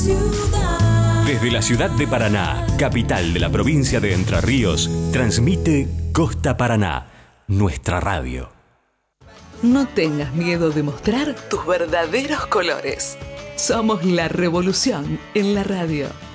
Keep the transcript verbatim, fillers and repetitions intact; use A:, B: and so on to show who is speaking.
A: Desde la ciudad de Paraná, capital de la provincia de Entre Ríos, transmite Costa Paraná, nuestra radio.
B: No tengas miedo de mostrar tus verdaderos colores. Somos la revolución en la radio.